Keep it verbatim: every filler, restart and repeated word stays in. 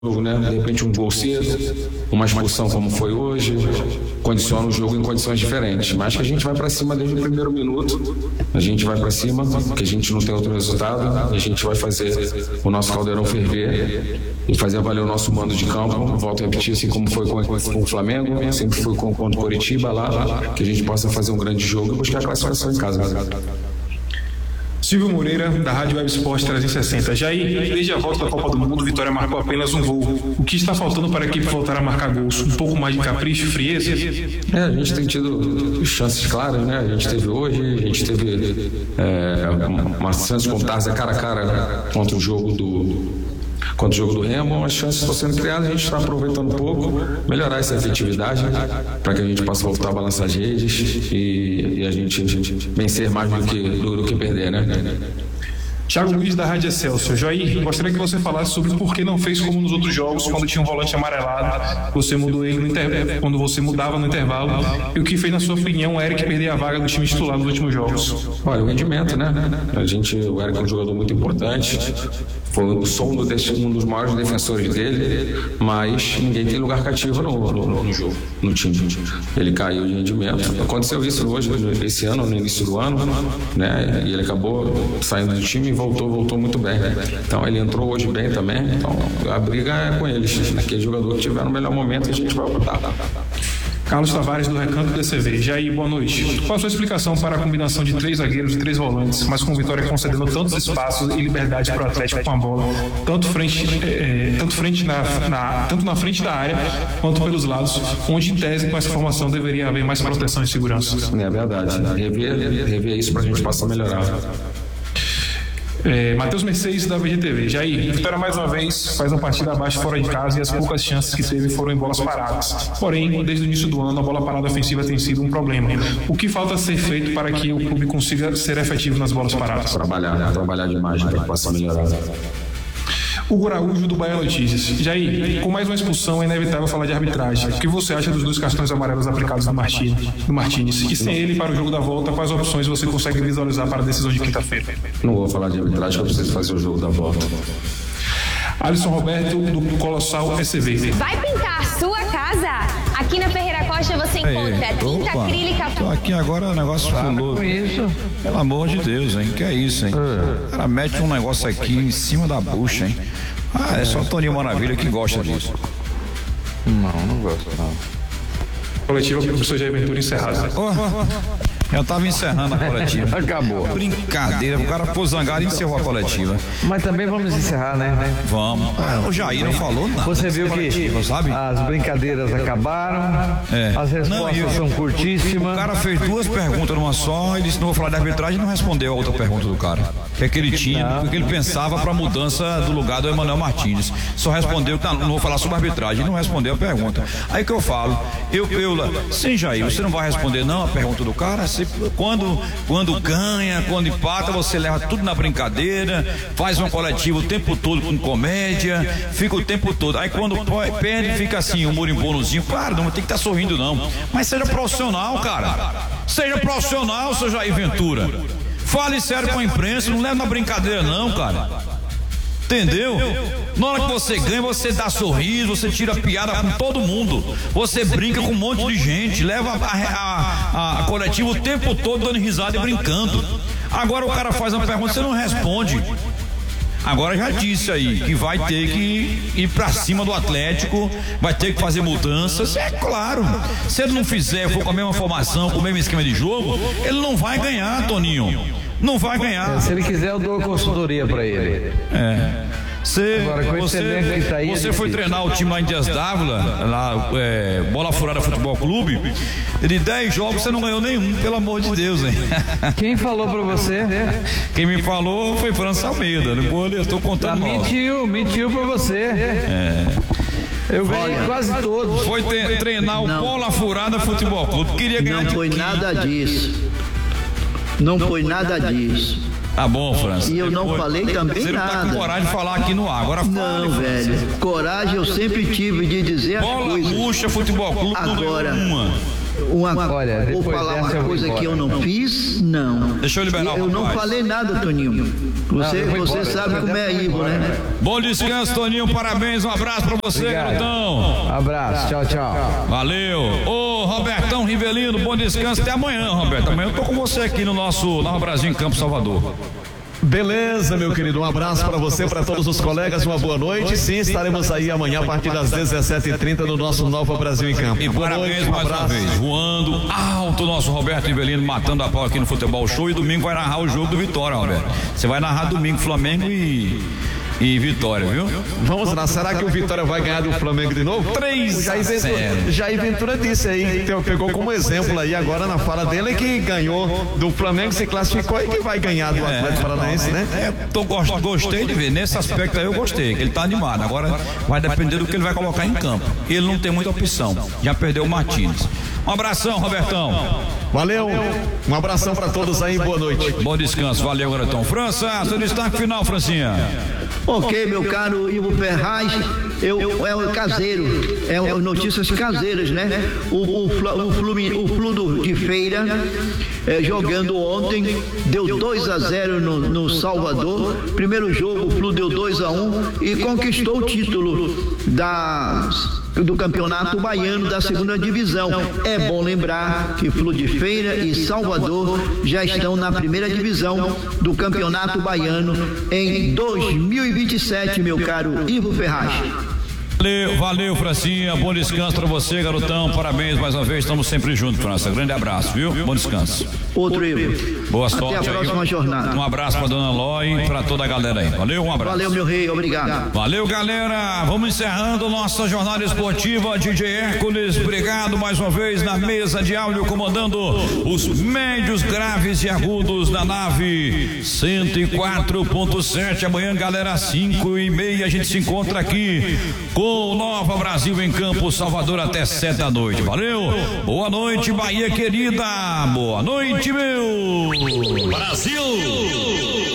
né? De repente um gol cedo, uma expulsão como foi hoje, condiciona o jogo em condições diferentes. Mas que a gente vai para cima desde o primeiro minuto, a gente vai para cima, que a gente não tem outro resultado, a gente vai fazer o nosso caldeirão ferver e fazer valer o nosso mando de campo. Volto a repetir, assim como foi com, com o Flamengo, sempre foi com, com o Coritiba lá, que a gente possa fazer um grande jogo e buscar a classificação em casa. Silvio Moreira, da Rádio Web Esporte trezentos e sessenta. Jair, desde a volta da Copa do Mundo, Vitória marcou apenas um gol. O que está faltando para a equipe voltar a marcar gols? Um pouco mais de capricho e frieza? É, a gente tem tido chances claras, né? A gente teve hoje, a gente teve é, uma chance com o Tarza cara a cara contra o jogo do... Contra o jogo do Remo, as chances estão sendo criadas, a gente está aproveitando um pouco, melhorar essa efetividade para que a gente possa voltar a balançar as redes e, e a, gente, a gente vencer mais do que, do, do que perder, né? Thiago Luiz, da Rádio Excelsior. Jair, gostaria que você falasse sobre por que não fez como nos outros jogos, quando tinha um volante amarelado, você mudou ele no inter... quando você mudava no intervalo, e o que fez, na sua opinião, o Eric perder a vaga do time titular nos últimos jogos? Olha, o rendimento, né? A gente, o Eric é um jogador muito importante, foi, sou um dos, um dos maiores defensores dele, mas ninguém tem lugar cativo no, no, no jogo, no time. Ele caiu de rendimento. Aconteceu isso hoje, esse ano, no início do ano, né? E ele acabou saindo do time e voltou, voltou muito bem. Então ele entrou hoje bem também. Então a briga é com eles. Aquele jogador que tiver no melhor momento, a gente vai botar. Carlos Tavares, do Recanto D C V. Jair, boa noite. Qual a sua explicação para a combinação de três zagueiros e três volantes, mas com Vitória concedendo tantos espaços e liberdade para o Atlético com a bola, tanto, frente, é, tanto, frente na, na, tanto na frente da área quanto pelos lados, onde em tese com essa formação deveria haver mais proteção e segurança? É verdade. Rever, rever isso para a gente possa melhorar. É, Matheus Mercedes, da V G T V. Jair, Vitória mais uma vez faz uma partida abaixo fora de casa e as poucas chances que teve foram em bolas paradas. Porém, desde o início do ano, a bola parada ofensiva tem sido um problema. O que falta ser feito para que o clube consiga ser efetivo nas bolas paradas? Trabalhar, trabalhar demais para que possa melhorar. Hugo Araújo, do Bahia Notícias. Jair, com mais uma expulsão é inevitável falar de arbitragem. O que você acha dos dois cartões amarelos aplicados no Martínez? E sem ele, para o jogo da volta, quais opções você consegue visualizar para a decisão de quinta-feira? Não vou falar de arbitragem, eu preciso fazer o jogo da volta. Alisson Roberto, do Colossal S V. Vai pintar a sua casa? Aqui na Ferreira Costa você encontra Ei, tinta opa, acrílica. Tô aqui agora o negócio falou. Com isso. Pelo amor de Deus, hein? Que é isso, hein? O cara mete um negócio aqui em cima da bucha, hein? Ah, é só o Toninho Maravilha que gosta disso. Não, não gosto, não. Coletiva do professor Jair Ventura encerrada. Oh. Eu tava encerrando a coletiva. Acabou. Brincadeira, o cara ficou zangado e encerrou a coletiva. Mas também vamos encerrar, né? Vamos. Ah, o Jair não falou nada. Você viu que sabe? As brincadeiras acabaram, é. As respostas não, eu, são curtíssimas. O cara fez duas perguntas numa só, ele disse não vou falar de arbitragem e não respondeu a outra pergunta do cara. O que é que ele tinha, o que ele pensava para a mudança do lugar do Emanuel Martínez. Só respondeu que não, não vou falar sobre arbitragem, não respondeu a pergunta. Aí que eu falo, eu, eu lá, sim, Jair, você não vai responder não a pergunta do cara? Você, quando, quando ganha, quando empata, você leva tudo na brincadeira, faz uma coletiva o tempo todo com comédia, fica o tempo todo. Aí quando perde, fica assim, um murimbonozinho. Claro, não tem que estar sorrindo não. Mas seja profissional, cara. Seja profissional, seu Jair Ventura. Fale sério com a imprensa, não leva na brincadeira não, cara. Entendeu? Na hora que você ganha, você dá sorriso, você tira piada com todo mundo. Você brinca com um monte de gente, leva a, a, a, a coletiva o tempo todo dando risada e brincando. Agora o cara faz uma pergunta, você não responde. Agora já disse aí que vai ter que ir pra cima do Atlético, vai ter que fazer mudanças. É claro, se ele não fizer, for com a mesma formação, com o mesmo esquema de jogo, ele não vai ganhar, Toninho. Não vai ganhar. É, se ele quiser, eu dou consultoria pra ele. É. Você, Agora, você, tá aí, você foi treinar o time lá em Dias d'Ávila, lá, é, Bola Furada Futebol Clube, e de dez jogos você não ganhou nenhum, pelo amor de Deus, hein? Quem falou pra você? Quem me falou foi França Almeida, depois eu tô contando. Tá, mentiu, mentiu pra você. É. Eu ganhei quase todos. Foi te, treinar o não. Bola Furada Futebol Clube, queria ganhar. Não foi nada disso. Não foi nada disso. Tá bom, França. E eu não Depois, falei também você nada. Você não tá com coragem de falar aqui no ar. Agora fale, não, velho. Coragem eu sempre tive de dizer Bola as coisas. Murcha Futebol Clube agora, uma. uma, Olha, vou falar uma coisa que eu não fiz, não. Deixa eu liberar o Eu não rapaz. falei nada, Toninho. Você, Não, você embora, sabe como é Ivo, né? Bom descanso, Toninho, parabéns, um abraço pra você, Obrigado. garotão. Abraço, tchau, tchau. Valeu. Ô, Robertão Rivelino, bom descanso, até amanhã, Roberto. Amanhã eu tô com você aqui no nosso Nova Brasil em Campo Salvador. Beleza, meu querido, um abraço para você, para todos os colegas, uma boa noite. Sim, estaremos aí amanhã a partir das dezessete e trinta no nosso Nova Brasil em Campo. E boa parabéns noite, um mais uma abraço. vez, voando alto o nosso Roberto Rivelino, matando a pau aqui no Futebol Show, e domingo vai narrar o jogo do Vitória, Roberto. Você vai narrar domingo Flamengo e, e Vitória, viu? Vamos lá, será que o Vitória vai ganhar do Flamengo de novo? três O Jair a zero. Ventura, Jair Ventura disse aí, então, pegou como exemplo aí agora na fala dele que ganhou do Flamengo, se classificou e que vai ganhar do Atlético Paranaense, né? É, tô, gost, gostei de ver, nesse aspecto aí eu gostei, que ele tá animado. Agora vai depender do que ele vai colocar em campo. Ele não tem muita opção, já perdeu o Martins. Um abração, Robertão. Valeu, um abração para todos aí, boa noite. Bom descanso, valeu, garotão. França, seu destaque final, Francinha. Ok, meu caro Ivo Ferraz, eu, é o caseiro, é o, notícias caseiras, né? O, o, o, Flu, o Flu do, de Feira, é, jogando ontem, deu dois a zero no, no Salvador. Primeiro jogo, o Flu deu dois a um e conquistou o título da... do Campeonato Baiano da segunda divisão. É bom lembrar que Flu de Feira e Salvador já estão na primeira divisão do Campeonato Baiano em dois mil e vinte e sete, meu caro Ivo Ferraz. Valeu, valeu, Francinha, bom descanso pra você, garotão, parabéns mais uma vez, estamos sempre juntos, França, grande abraço, viu? Bom descanso. Outro Ivo. Boa sorte. Até a próxima aí. jornada. Um abraço pra dona Loi e pra toda a galera aí, valeu, um abraço. Valeu, meu rei, obrigado. Valeu, galera, vamos encerrando nossa jornada esportiva. D J Hércules, obrigado mais uma vez na mesa de áudio, comandando os médios, graves e agudos da nave cento e quatro ponto sete. Amanhã, galera, às cinco e meia a gente se encontra aqui com o Nova Brasil em Campo Salvador até sete da noite. Valeu, boa noite, Bahia querida, boa noite, meu Brasil.